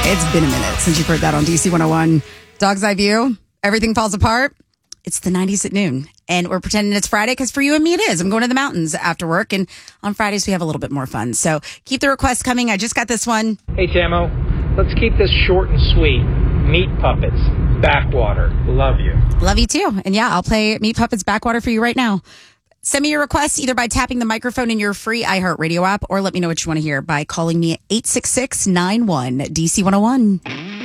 It's been a minute since you've heard that on DC 101. Dog's Eye View, everything falls apart. It's the 90s at noon. And we're pretending it's Friday because for you and me it is. I'm going to the mountains after work. And on Fridays we have a little bit more fun. So keep the requests coming. I just got this one. Hey, Tamo. Let's keep this short and sweet. Meat Puppets. Backwater. Love you. Love you too. And yeah, I'll play Meat Puppets Backwater for you right now. Send me your request either by tapping the microphone in your free iHeartRadio app or let me know what you want to hear by calling me at 866-91-DC101.